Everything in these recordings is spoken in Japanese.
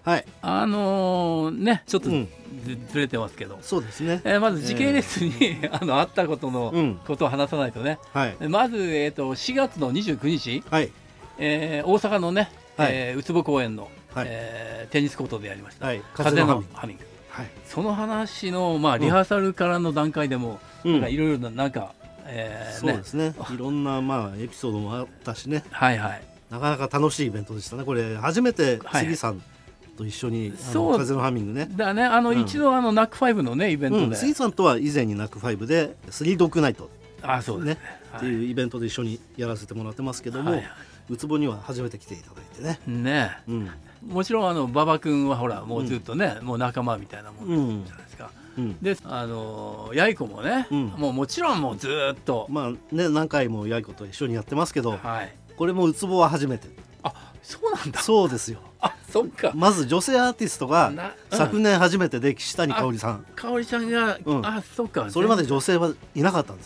はい。 ねちょっとうんずれてますけど、 そうですね。 まず時系列に、あったことの、ことを話さないとね。 はい。 まず、4月の29日、 はい。 大阪のね、 はいウツボ公園の、 はいテニスコートでやりました、 はい。 風のハハミング。 はい。 その話の、リハーサルからの段階でも、なんかいろいろな、なんか、 そうですね。いろんなエピソードもあったしね。 はいはい。 なかなか楽しいイベントでしたね。これ初めて杉さんと一緒に、風のハミングね。 だね、一度ナックファイブのねイベントで、 杉さんとは以前にナックファイブでスリードッグナイト、 そうですね、 っていうイベントで一緒にやらせてもらってますけども、ウツボには初めて来ていただいてね。 ね、もちろん馬場君はほらもうずっとね、もう仲間みたいなもんじゃないですか。でやいこもね、もちろんもうずっと何回もやいこと一緒にやってますけど、これもウツボは初めて。 そうなんだ。 そうですよ。 そっか。 まず女性アーティストが昨年初めてで岸谷香織さん。 香織ちゃんが、そっか。 それまで女性はいなかったんです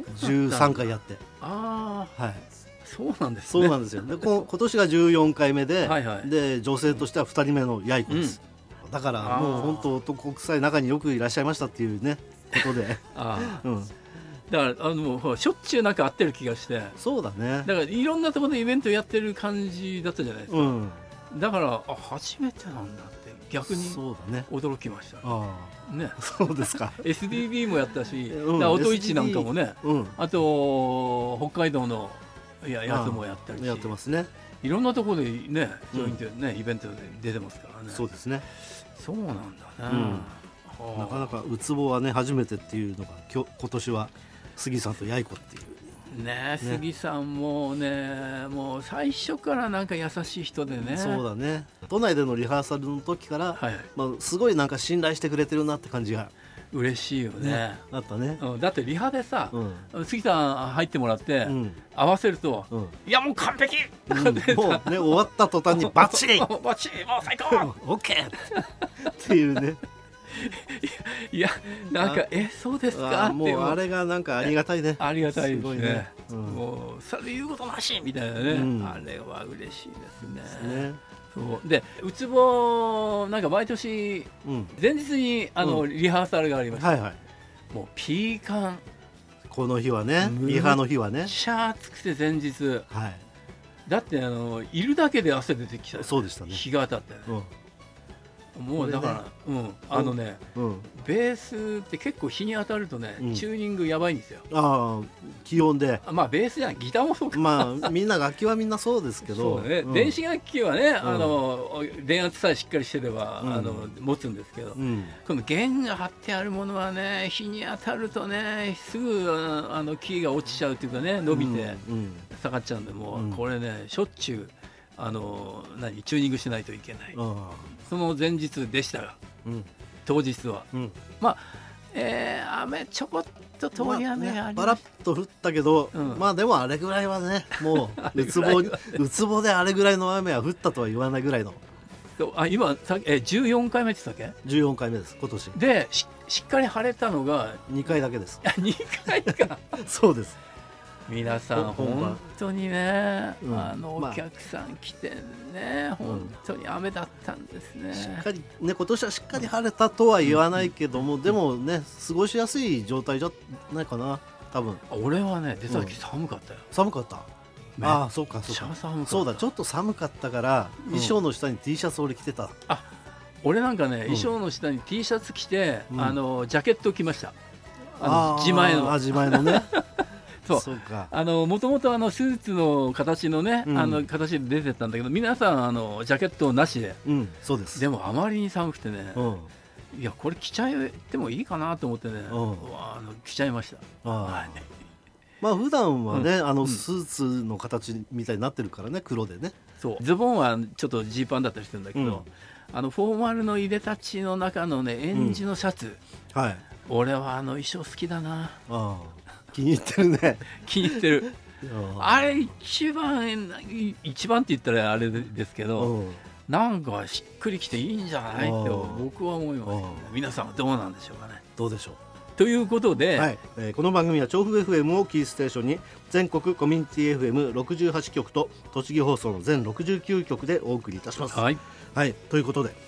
。13回やって。 はい。そうなんですね。 そうなんですよ。で今年が14回目で、で女性としては2人目のやいこです。だからもう本当男臭い中によくいらっしゃいましたっていうねことで。 だからもうしょっちゅうなんか会ってる気がして。 そうだね。 だからいろんなところでイベントやってる感じだったじゃないですか。だから初めてなんだって逆に驚きましたね。 そうですか。 SDB もやったし、音市なんかもね、あと北海道のやつもやったりし、 やってますね。 いろんなところでねジョイントねイベントで出てますからね。 そうですね。 そうなんだね。 なかなかウツボはね初めてっていうのが今年は杉さんとやいこっていうね。杉さんもねもう最初からなんか優しい人でね。 そうだね。都内でのリハーサルの時から、すごいなんか信頼してくれてるなって感じが嬉しいよね。 だったね。 だってリハでさ、杉さん入ってもらって合わせると、いやもう完璧。 もうね終わった途端にバッチリバッチリもう最高オッケーっていうね。 いやなんかそうですかって。 もうあれがなんかありがたいね。 ありがたいですね。もうそれ言うことなしみたいなね。あれは嬉しいですね。でウツボなんか毎年前日にリハーサルがありました。もうピーカンこの日はね、リハの日はね、 シャー暑くて前日、だっているだけで汗出てきた。 そうでしたね。 日が当たってね。もうだからベースって結構日に当たるとねチューニングやばいんですよ。 気温で。 ベースじゃギターもそうか。 みんな楽器はみんなそうですけど、 電子楽器はね電圧さえしっかりしてれば持つんですけど、この弦が張ってあるものはね日に当たるとねすぐキーが落ちちゃうっていうかね伸びて下がっちゃうんで、もうこれねしょっちゅうチューニングしないといけない。その前日でしたが、当日は雨ちょこっと通り雨ありパラッと降ったけど、でもあれぐらいはねもうウツボであれぐらいの雨は降ったとは言わないぐらいの。 今14回目って言ったっけ ？14回目です今年で。しっかり晴れたのが 2回だけです。 2回か。 そうです。 皆さん本当にねお客さん来てね本当に雨だったんですね。 しっかりね今年はしっかり晴れたとは言わないけども、でもね過ごしやすい状態じゃないかな多分。 俺はね出先寒かったよ。 寒かった。そうかそうだ、ちょっと寒かったから衣装の下に T シャツ俺着てた。 俺なんかね衣装の下に T シャツ着てジャケット着ました。自前の。 自前のね。 もともとスーツの形のね形で出てたんだけど、皆さんジャケットなしで。 そうです。 でもあまりに寒くてね、いやこれ着ちゃってもいいかなと思ってね着ちゃいました。普段はねスーツの形みたいになってるからね、黒でね。 そうズボンはちょっとジーパンだったりしてるんだけど、フォーマルのいでたちの中のねエンジのシャツ、俺は衣装好きだな。 気に入ってるね。 気に入ってる。あれ一番って言ったらあれですけど、なんかしっくりきていいんじゃないって僕は思います。皆さんはどうなんでしょうかね。 どうでしょう。 ということで、 この番組は調布 FM をキーステーションに全国コミュニティ FM68 局と栃木放送の全69局でお送りいたします。ということで